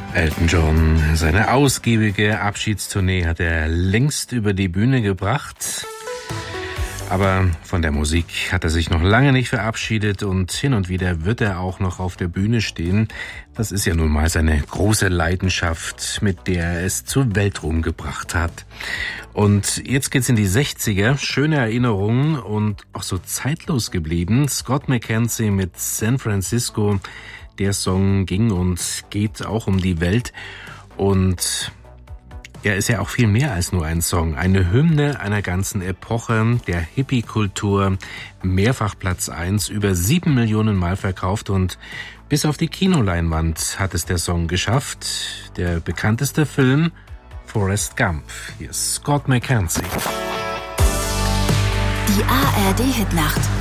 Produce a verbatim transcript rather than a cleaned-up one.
Elton John, seine ausgiebige Abschiedstournee hat er längst über die Bühne gebracht. Aber von der Musik hat er sich noch lange nicht verabschiedet und hin und wieder wird er auch noch auf der Bühne stehen. Das ist ja nun mal seine große Leidenschaft, mit der er es zur Weltruhm gebracht hat. Und jetzt geht's in die sechziger, schöne Erinnerungen und auch so zeitlos geblieben. Scott McKenzie mit San Francisco. Der Song ging und geht auch um die Welt und er ist ja auch viel mehr als nur ein Song. Eine Hymne einer ganzen Epoche, der Hippie-Kultur, mehrfach Platz eins, über sieben Millionen Mal verkauft und bis auf die Kinoleinwand hat es der Song geschafft. Der bekannteste Film, Forrest Gump. Hier ist Scott McKenzie. Die A R D-Hitnacht.